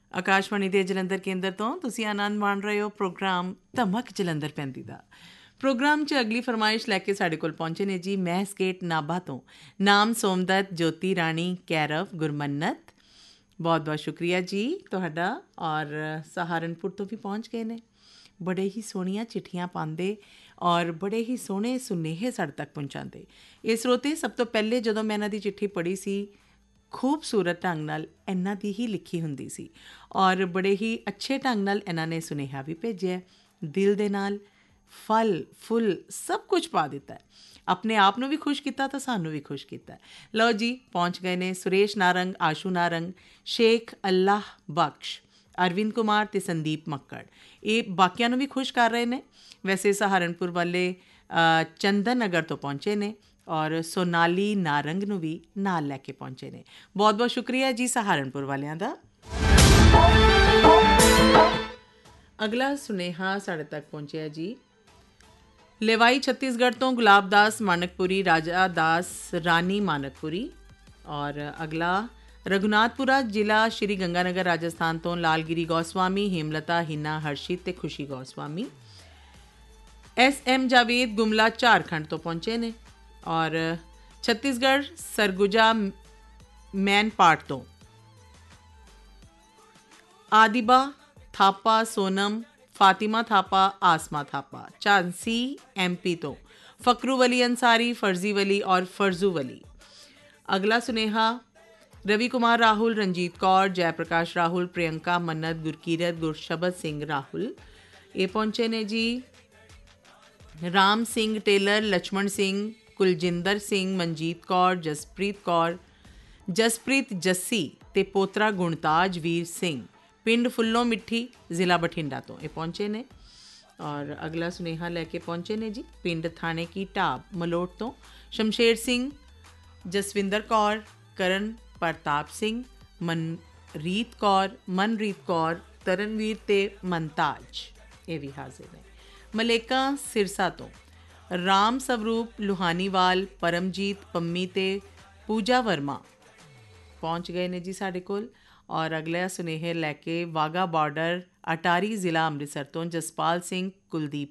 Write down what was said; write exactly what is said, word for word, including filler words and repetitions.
ਆਕਾਸ਼ਵਾਣੀ ਦੇ ਜਲੰਧਰ ਕੇਂਦਰ ਤੋਂ ਤੁਸੀਂ ਆਨੰਦ ਮਾਣ ਰਹੇ ਹੋ ਪ੍ਰੋਗਰਾਮ ਧਮਕ ਜਲੰਧਰ ਪੈਂਦੀ ਦਾ। ਪ੍ਰੋਗਰਾਮ 'ਚ ਅਗਲੀ ਫਰਮਾਇਸ਼ ਲੈ ਕੇ ਸਾਡੇ ਕੋਲ ਪਹੁੰਚੇ ਨੇ ਜੀ ਮਹਿਸ ਗੇਟ ਨਾਭਾ ਤੋਂ ਨਾਮ ਸੋਮਦੱਤ, ਜੋਤੀ ਰਾਣੀ, ਕੈਰਵ, ਗੁਰਮੰਨਤ। ਬਹੁਤ ਬਹੁਤ ਸ਼ੁਕਰੀਆ ਜੀ ਤੁਹਾਡਾ। ਔਰ ਸਹਾਰਨਪੁਰ ਤੋਂ ਵੀ ਪਹੁੰਚ ਗਏ ਨੇ। ਬੜੇ ਹੀ ਸੋਹਣੀਆਂ ਚਿੱਠੀਆਂ ਪਾਉਂਦੇ ਔਰ ਬੜੇ ਹੀ ਸੋਹਣੇ ਸੁਨੇਹੇ ਸਾਡੇ ਤੱਕ ਪਹੁੰਚਾਉਂਦੇ। ਇਹ ਸਰੋਤੇ ਸਭ ਤੋਂ ਪਹਿਲੇ ਜਦੋਂ ਮੈਂ ਇਹਨਾਂ ਦੀ ਚਿੱਠੀ ਪੜ੍ਹੀ ਸੀ, ਖੂਬਸੂਰਤ ਢੰਗ ਨਾਲ ਇਹਨਾਂ ਦੀ ਹੀ ਲਿਖੀ ਹੁੰਦੀ ਸੀ ਔਰ ਬੜੇ ਹੀ ਅੱਛੇ ਢੰਗ ਨਾਲ ਇਹਨਾਂ ਨੇ ਸੁਨੇਹਾ ਵੀ ਭੇਜਿਆ। ਦਿਲ ਦੇ ਨਾਲ ਫਲ ਫੁੱਲ ਸਭ ਕੁਝ ਪਾ ਦਿੱਤਾ। ਆਪਣੇ ਆਪ ਨੂੰ ਵੀ ਖੁਸ਼ ਕੀਤਾ ਤਾਂ ਸਾਨੂੰ ਵੀ ਖੁਸ਼ ਕੀਤਾ। ਲਓ ਜੀ ਪਹੁੰਚ ਗਏ ਨੇ ਸੁਰੇਸ਼ ਨਾਰੰਗ, ਆਸ਼ੂ ਨਾਰੰਗ, ਸ਼ੇਖ ਅੱਲਾਹ ਬਖਸ਼, ਅਰਵਿੰਦ ਕੁਮਾਰ ਅਤੇ ਸੰਦੀਪ ਮੱਕੜ। ਇਹ ਬਾਕੀਆਂ ਨੂੰ ਵੀ ਖੁਸ਼ ਕਰ ਰਹੇ ਨੇ। ਵੈਸੇ ਸਹਾਰਨਪੁਰ ਵਾਲੇ ਚੰਦਨ ਨਗਰ ਤੋਂ ਪਹੁੰਚੇ ਨੇ ਔਰ ਸੋਨਾਲੀ ਨਾਰੰਗ ਨੂੰ ਵੀ ਨਾਲ ਲੈ ਕੇ ਪਹੁੰਚੇ ਨੇ। ਬਹੁਤ ਬਹੁਤ ਸ਼ੁਕਰੀਆ ਜੀ ਸਹਾਰਨਪੁਰ ਵਾਲਿਆਂ ਦਾ। ਅਗਲਾ ਸੁਨੇਹਾ ਸਾਡੇ ਤੱਕ ਪਹੁੰਚਿਆ ਜੀ ਲੇਵਾਈ ਛੱਤੀਸਗੜ੍ਹ ਤੋਂ ਗੁਲਾਬ ਦਾਸ ਮਾਨਕਪੁਰੀ, ਰਾਜਾ ਦਾਸ, ਰਾਣੀ ਮਾਨਕਪੁਰੀ। ਔਰ ਅਗਲਾ ਰਘੁਨਾਥਪੁਰਾ ਜ਼ਿਲ੍ਹਾ ਸ਼੍ਰੀ ਗੰਗਾਨਗਰ ਰਾਜਸਥਾਨ ਤੋਂ ਲਾਲਗਿਰੀ ਗੋਸਵਾਮੀ, ਹੇਮਲਤਾ, ਹਿਨਾ, ਹਰਸ਼ਿਤ ਅਤੇ ਖੁਸ਼ੀ ਗੋਸਵਾਮੀ। ਐਸ ਐਮ ਜਾਵੇਦ ਗੁਮਲਾ ਝਾਰਖੰਡ ਤੋਂ ਪਹੁੰਚੇ ਨੇ। ਔਰ ਛੱਤੀਸਗੜ੍ਹ ਸਰਗੁਜਾ ਮੈਨਪਾਟ ਤੋਂ ਆदिबा ਥਾਪਾ, ਸੋਨਮ, ਫਾਤਿਮਾ ਥਾਪਾ, ਆਸਮਾ ਥਾਪਾ। ਝਾਂਸੀ ਐਮ ਪੀ ਤੋਂ ਫਕਰੂ ਵਲੀ ਅੰਸਾਰੀ, ਫਰਜ਼ੀ ਵਲੀ ਔਰ ਫਰਜ਼ੂ ਵਲੀ। ਅਗਲਾ ਸੁਨੇਹਾ ਰਵੀ ਕੁਮਾਰ ਰਾਹੁਲ, ਰਣਜੀਤ ਕੌਰ, ਜੈ ਪ੍ਰਕਾਸ਼ ਰਾਹੁਲ, ਪ੍ਰਿਯੰਕਾ, ਮੰਨਤ, ਗੁਰਕੀਰਤ, ਗੁਰਸ਼ਬਦ ਸਿੰਘ ਰਾਹੁਲ। ਇਹ ਪਹੁੰਚੇ ਨੇ ਜੀ ਰਾਮ ਸਿੰਘ ਟੇਲਰ, ਲਛਮਣ ਸਿੰਘ, ਕੁਲਜਿੰਦਰ ਸਿੰਘ, ਮਨਜੀਤ ਕੌਰ, ਜਸਪ੍ਰੀਤ ਕੌਰ, ਜਸਪ੍ਰੀਤ ਜੱਸੀ ਅਤੇ ਪੋਤਰਾ ਗੁਣਤਾਜ ਵੀਰ ਸਿੰਘ, ਪਿੰਡ ਫੁੱਲੋਂ ਮਿੱਠੀ, ਜ਼ਿਲ੍ਹਾ ਬਠਿੰਡਾ ਤੋਂ ਇਹ ਪਹੁੰਚੇ ਨੇ। ਔਰ ਅਗਲਾ ਸੁਨੇਹਾ ਲੈ ਕੇ ਪਹੁੰਚੇ ਨੇ ਜੀ ਪਿੰਡ ਥਾਣੇ ਕੀ ਢਾਬ, ਮਲੋਟ ਤੋਂ ਸ਼ਮਸ਼ੇਰ ਸਿੰਘ, ਜਸਵਿੰਦਰ ਕੌਰ, ਕਰਨ ਪ੍ਰਤਾਪ ਸਿੰਘ, ਮਨਰੀਤ ਕੌਰ, ਮਨਰੀਤ ਕੌਰ, ਤਰਨਵੀਰ ਅਤੇ ਮਨਤਾਜ ਇਹ ਵੀ ਹਾਜ਼ਰ ਨੇ। ਮਲੇਕਾ ਸਿਰਸਾ ਤੋਂ ਰਾਮ ਸਵਰੂਪ, ਲੁਹਾਨੀਵਾਲ, ਪਰਮਜੀਤ, ਪੰਮੀ ਅਤੇ ਪੂਜਾ ਵਰਮਾ ਪਹੁੰਚ ਗਏ ਨੇ ਜੀ ਸਾਡੇ ਕੋਲ। ਔਰ ਅਗਲਾ ਸੁਨੇਹੇ ਲੈ ਕੇ ਵਾਹਗਾ ਬਾਰਡਰ, ਅਟਾਰੀ, ਜ਼ਿਲ੍ਹਾ ਅੰਮ੍ਰਿਤਸਰ ਤੋਂ ਜਸਪਾਲ ਸਿੰਘ, ਕੁਲਦੀਪ